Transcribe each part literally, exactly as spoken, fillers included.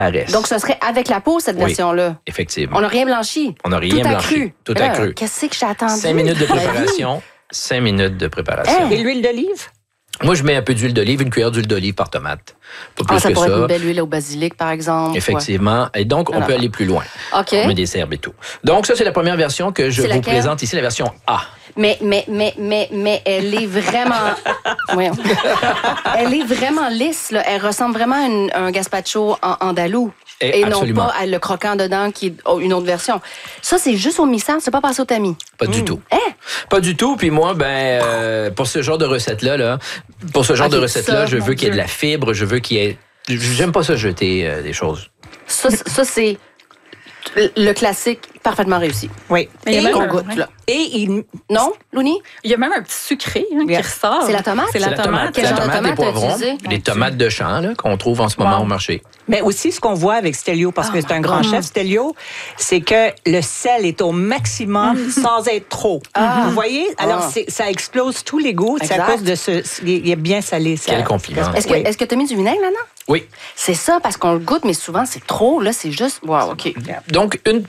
reste. Donc, ce serait avec la peau, cette Oui, version-là. effectivement. On n'a rien blanchi. On n'a rien Tout blanchi. accru. Tout Là, accru. Qu'est-ce que j'ai attendu? Cinq minutes de Ma vie. préparation. Cinq minutes de préparation. Hey. Et l'huile d'olive? Moi, je mets un peu d'huile d'olive, une cuillère d'huile d'olive par tomate. Pas plus Ah, ça que pourrait ça. être une belle huile au basilic, par exemple. Effectivement. Et donc, on Alors. peut aller plus loin. OK. On met des herbes et tout. Donc, ça, c'est la première version que je C'est vous laquelle? présente ici, la version A. Mais, mais, mais, mais, mais elle est vraiment... Voyons. Elle est vraiment lisse, là. Elle ressemble vraiment à une- un gazpacho en andalou. Et Et absolument. non pas à le croquant dedans, qui est oh, une autre version. Ça, c'est juste au mixeur, c'est pas passé au tamis. Pas du tout. Hein? Pas du tout. Puis moi, ben, euh, pour ce genre de recette-là, là, pour ce genre Ok, de recette-là, ça, je mon veux qu'il y ait de Dieu. la fibre, je veux qu'il y ait... J'aime pas ça jeter euh, des choses. Ça, c- ça c'est le classique parfaitement réussi. Oui. Mais il y a Et, même Qu'on un- goûte, ouais. là. et il, Non, Louni? Il y a même un petit sucré hein, qui Yeah. ressort. C'est la tomate? C'est la, C'est tomate. Quel la genre de tomate, tomate les poivrons, t'as utilisé? les tomates de champ là, qu'on trouve en ce moment Wow. au marché. mais aussi ce qu'on voit avec Stelio, parce Oh que c'est un my grand God. chef, Stelio, c'est que le sel est au maximum sans être trop. Vous voyez? Alors, Ah. c'est- ça explose tous les goûts. C'est à Exact. cause de ce... Il est bien salé, ça. Quel compliment. Est-ce que Oui. est-ce que tu as mis du vinaigre là-dedans? Oui. C'est ça, parce qu'on le goûte, mais souvent, c'est trop. Là, c'est juste... Wow, OK. Donc, une,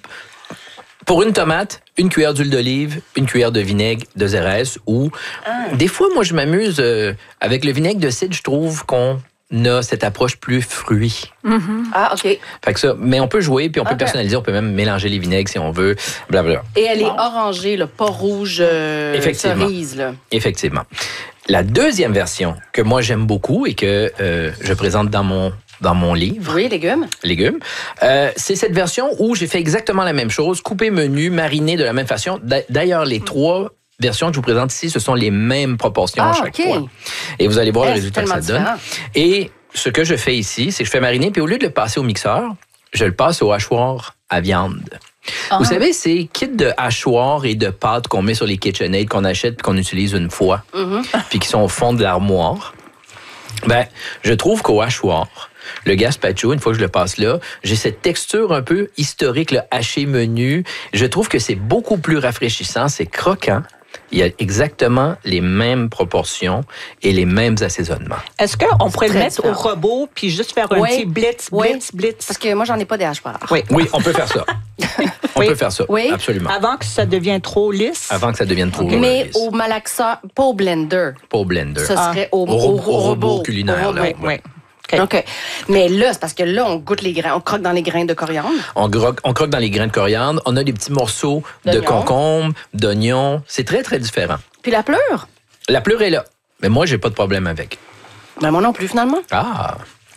pour une tomate, une cuillère d'huile d'olive, une cuillère de vinaigre de Xérès ou... Des fois, moi, je m'amuse euh, avec le vinaigre de cidre, je trouve qu'on a cette approche plus fruit. Ah, OK. Fait que ça, mais on peut jouer, puis on peut Ok. personnaliser, on peut même mélanger les vinaigres si on veut, blablabla. Et elle est orangée, là, pas rouge euh, Effectivement. cerise. Là. Effectivement. La deuxième version que moi j'aime beaucoup et que euh, je présente dans mon dans mon livre, Oui, légumes. légumes, euh, c'est cette version où j'ai fait exactement la même chose, coupé menu, mariné de la même façon. D'a- D'ailleurs, les trois versions que je vous présente ici, ce sont les mêmes proportions à Ah, chaque OK. fois. Et vous allez voir Eh, le c'est résultat que ça tellement donne. différent. Et ce que je fais ici, c'est que je fais mariner, puis au lieu de le passer au mixeur, je le passe au hachoir à viande. Vous savez, ces kits de hachoir et de pâtes qu'on met sur les KitchenAid, qu'on achète puis qu'on utilise une fois, puis qui sont au fond de l'armoire, ben, je trouve qu'au hachoir, le gazpacho, une fois que je le passe là, j'ai cette texture un peu historique, le haché menu. Je trouve que c'est beaucoup plus rafraîchissant, c'est croquant. Il y a exactement les mêmes proportions et les mêmes assaisonnements. Est-ce qu'on pourrait le Très mettre au différent. robot puis juste faire un Oui. petit blitz, Oui. blitz, blitz? Parce que moi, j'en ai pas des hachoirs. Oui. Oui, on peut faire ça. On Oui. peut faire ça, Oui. absolument. Avant que ça devienne trop lisse. Avant que ça devienne trop Mais lisse. au malaxeur, pas au blender. Pas au blender. Ce serait au, Au ro- au robot culinaire, Au là. robot. Oui. OK. OK. Mais là, c'est parce que là, on goûte les grains, on croque dans les grains de coriandre. On croque, on croque dans les grains de coriandre. On a des petits morceaux de D'oignon. concombre, d'oignons. C'est très, très différent. Puis la pleure? La pleure est là. Mais moi, j'ai pas de problème avec. Ben moi non plus, finalement. Ah!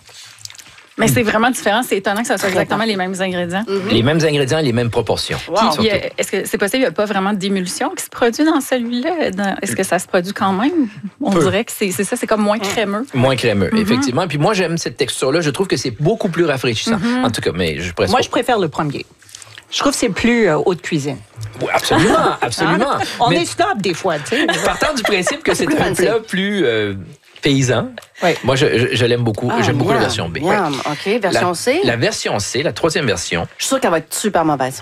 Mais c'est vraiment différent. C'est étonnant que ça soit Très exactement bon. les mêmes ingrédients. Les mêmes ingrédients et les mêmes proportions. Wow. Puis, Surtout. il y a- Est-ce que c'est possible, il n'y a pas vraiment d'émulsion qui se produit dans celui-là? Dans- Est-ce que ça se produit quand même? On Peu. dirait que c'est c'est ça, c'est comme moins crémeux. Moins crémeux, effectivement. Puis moi, j'aime cette texture-là. Je trouve que c'est beaucoup plus rafraîchissant. En tout cas, mais je préfère. Moi, je préfère le premier. Je trouve que c'est plus euh, haute cuisine. Oui, absolument, absolument. Hein? On Mais est snob des fois, tu sais. partant du principe que c'est Plus un fancy. plat plus euh, paysan, Oui. moi, je, je- je l'aime beaucoup. Ah, J'aime beaucoup la miam, version B. miam. OK, version La, C. la version C, la troisième version, Je suis sûre qu'elle va être super mauvaise.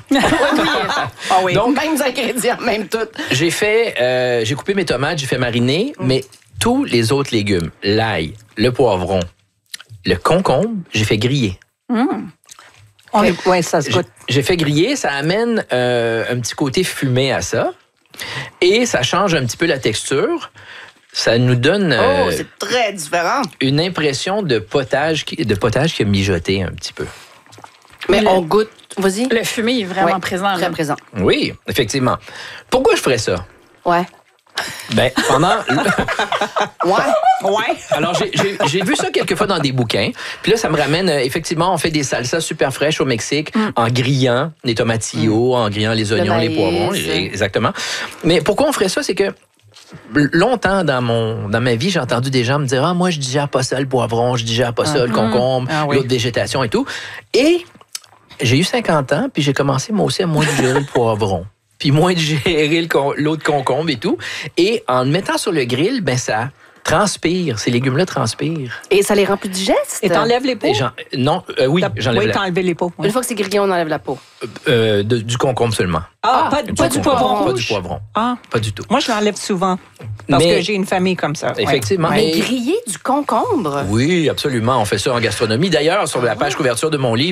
Ah oui. Donc- Mêmes ingrédients, même tout. j'ai fait, euh, j'ai coupé mes tomates, j'ai fait mariner, mais tous les autres légumes, l'ail, le poivron, le concombre, j'ai fait griller. On est- ouais, ça se J'ai- goûte. J'ai fait griller, ça amène euh, un petit côté fumé à ça. Et ça change un petit peu la texture. Ça nous donne euh, Oh, c'est très différent. une impression de potage, qui, de potage qui a mijoté un petit peu. Mais Le- on goûte. Vas-y. Le fumé est vraiment Ouais, présent. Très là. présent. Oui, effectivement. Pourquoi je ferais ça? Ouais. Ben, pendant... Ouais. Ouais. Alors, j'ai- j'ai j'ai vu ça quelques fois dans des bouquins. Puis là, ça me ramène, euh, effectivement, on fait des salsas super fraîches au Mexique en grillant les tomatillos, en grillant les oignons, les maïs. poivrons. Exactement. Mais pourquoi on ferait ça? C'est que longtemps dans mon dans ma vie, j'ai entendu des gens me dire « Ah, moi, je digère pas ça, le poivron, je digère pas ça, le concombre, Ah oui. l'autre végétation et tout. » Et j'ai eu cinquante ans, puis j'ai commencé, moi aussi, à moins digérer le poivron. Puis moins digérer le con- l'autre concombre et tout. Et en le mettant sur le grill, ben ça transpirent. Ces légumes-là transpirent. Et ça les rend plus digestes? Et t'enlèves les peaux? Et j'en- non, euh, oui, j'enlève Oui, la- t'as enlevé les peaux. oui. Une fois que c'est grillé, on enlève la peau. euh, de- du concombre seulement. Ah, Ah, pas, pas pas du du poivron poivron Pas rouge? du poivron. Ah, Pas du tout. moi, je l'enlève souvent. Parce Mais- que j'ai une famille comme ça. ouais. Effectivement. Mais Mais- griller du concombre? Oui, absolument. On fait ça en gastronomie. D'ailleurs, sur la page couverture de mon livre,